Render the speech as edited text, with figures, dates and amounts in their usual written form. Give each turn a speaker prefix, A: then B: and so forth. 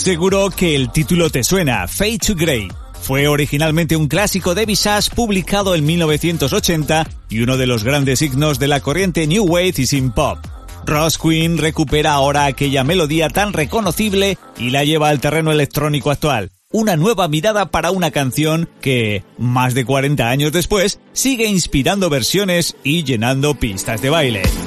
A: Seguro que el título te suena, Fade to Grey. Fue originalmente un clásico de Visage publicado en 1980 y uno de los grandes signos de la corriente New Wave y Synth Pop. Ross Quinn recupera ahora aquella melodía tan reconocible y la lleva al terreno electrónico actual. Una nueva mirada para una canción que, más de 40 años después, sigue inspirando versiones y llenando pistas de baile.